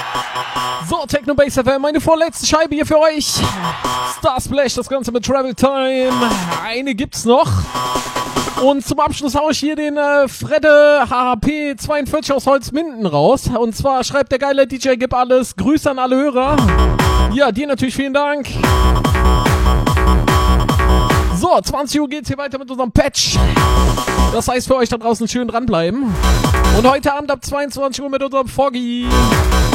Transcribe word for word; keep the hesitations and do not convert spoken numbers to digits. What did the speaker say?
So, Techno Bass F M, meine vorletzte Scheibe hier für euch. Star Splash, das Ganze mit Travel Time. Eine gibt's noch. Und zum Abschluss hau ich hier den äh, Fredde H H P zweiundvierzig aus Holzminden raus. Und zwar schreibt der geile D J Gib alles. Grüße an alle Hörer. Ja, dir natürlich vielen Dank. So, zwanzig Uhr geht's hier weiter mit unserem Patch. Das heißt für euch da draußen schön dranbleiben. Und heute Abend ab zweiundzwanzig Uhr mit unserem Foggy.